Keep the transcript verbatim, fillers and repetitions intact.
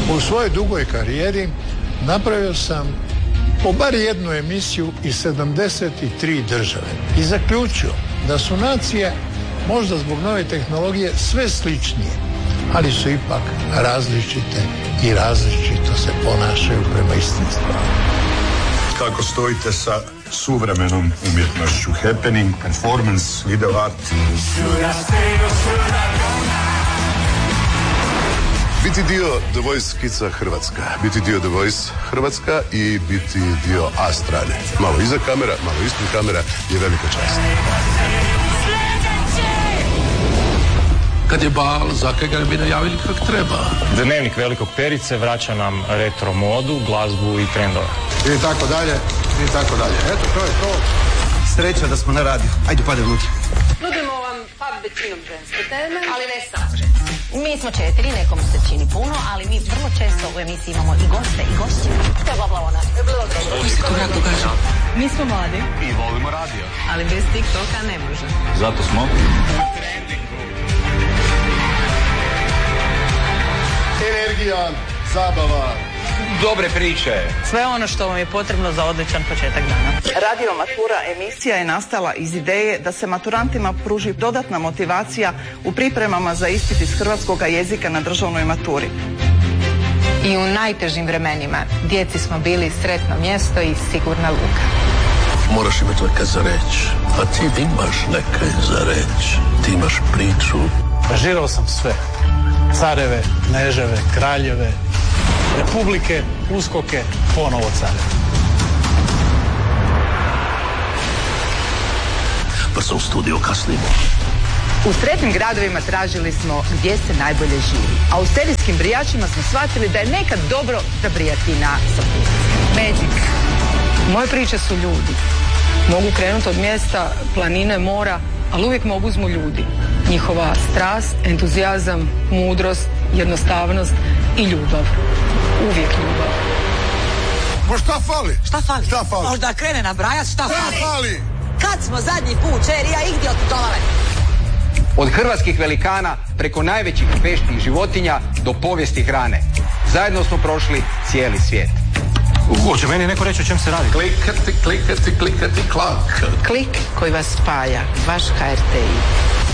U svojoj dugoj karijeri napravio sam po bar jednu emisiju iz sedamdeset tri države i zaključio da su nacije možda zbog nove tehnologije sve sličnije, ali su ipak različite i različito se ponašaju prema istim stvarima. Kako stojite sa suvremenom umjetnošću, happening, performance, video art? Biti dio The Voice Kica Hrvatska, biti dio The Voice Hrvatska i biti dio A strane. Malo iza kamera, malo ispred kamera je velika čast. Kad je bal, zakaj ga ne bi najavili kak treba. Dnevnik velikog Perice vraća nam retro modu, glazbu i trendove. I tako dalje, i tako dalje. Eto, to je to. Sreća da smo na radiju. Ajde, padaj unutra. Nudimo vam pa većinom ženske teme, ali ne samo ženske. Mi smo četiri, nekom se čini puno, ali mi vrlo često u emisiji imamo i goste i gošće. To je bla ona. Što se tu rak događa? Mi smo mladi. I volimo radio. Ali bez TikToka ne može. Zato smo Energija, zabava, dobre priče. Sve ono što vam je potrebno za odličan početak dana. Radio Matura emisija je nastala iz ideje da se maturantima pruži dodatna motivacija u pripremama za ispit iz hrvatskog jezika na državnoj maturi. I u najtežim vremenima djeci smo bili sretno mjesto i sigurna luka. Moraš imati nekaj za reći, a ti imaš nekaj za reći. Ti imaš priču. Žirao sam sve. Careve, kneževe, kraljeve, republike, uskoke, ponovo careve. Pa se u studio kasnimo. U sretnim gradovima tražili smo gdje se najbolje živi, a u serijskim brijačima smo shvatili da je nekad dobro zabrijati na sapunicu. Magic. Moje priče su ljudi. Mogu krenuti od mjesta, planine, mora, ali uvijek mogu uzmu ljudi. Njihova strast, entuzijazam, mudrost, jednostavnost i ljubav. Uvijek ljubav. Ma šta fali? Šta fali? Šta fali? Možda krene nabrajati šta Šta fali. fali? Kad smo zadnji put, čerija, igdje od dolave? Od hrvatskih velikana preko najvećih peštih životinja do povijesti hrane. Zajedno smo prošli cijeli svijet. Hoće meni neko reći o čem se radi? Klikati, klikati, klikati, klak. Klik koji vas spaja, vaš H R T I.